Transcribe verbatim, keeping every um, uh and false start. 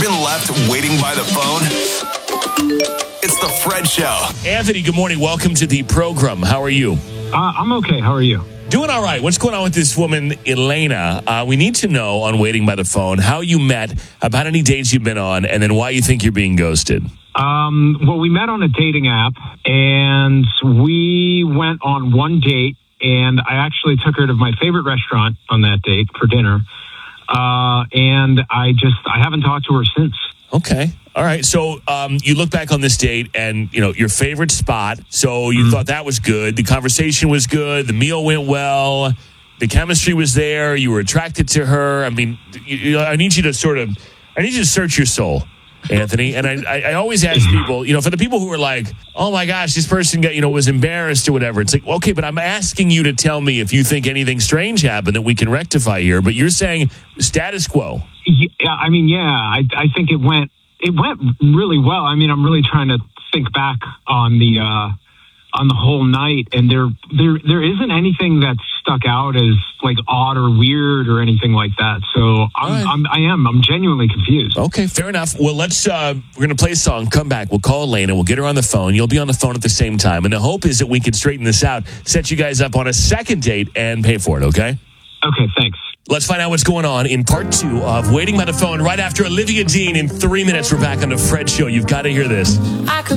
been left waiting by the phone? It's the Fred Show. Anthony, good morning. Welcome to the program. How are you? Uh, I'm okay. How are you? Doing all right. What's going on with this woman, Elena? Uh, we need to know on Waiting by the Phone how you met, about any dates you've been on, and then why you think you're being ghosted. Um, well, we met on a dating app, and we went on one date, and I actually took her to my favorite restaurant on that date for dinner. Uh, and I just, I haven't talked to her since. Okay. All right. So um, you look back on this date and, you know, your favorite spot. So you mm-hmm. thought that was good. The conversation was good. The meal went well. The chemistry was there. You were attracted to her. I mean, you, you, I need you to sort of, I need you to search your soul, Anthony. And I, I, I always ask people, you know, for the people who are like, oh my gosh, this person got, you know, was embarrassed or whatever. It's like, okay, but I'm asking you to tell me if you think anything strange happened that we can rectify here. But you're saying status quo. Yeah, I mean, yeah, I, I think it went, it went really well. I mean, I'm really trying to think back on the, uh, on the whole night, and there, there, there isn't anything that stuck out as like odd or weird or anything like that. So I'm, right. I'm, I am, I'm genuinely confused. Okay, fair enough. Well, let's, uh, we're going to play a song, come back. We'll call Elena. We'll get her on the phone. You'll be on the phone at the same time. And the hope is that we can straighten this out, set you guys up on a second date and pay for it. Okay. Okay. Thanks. Let's find out what's going on in part two of Waiting by the Phone right after Olivia Dean. In three minutes, we're back on the Fred Show. You've got to hear this. I could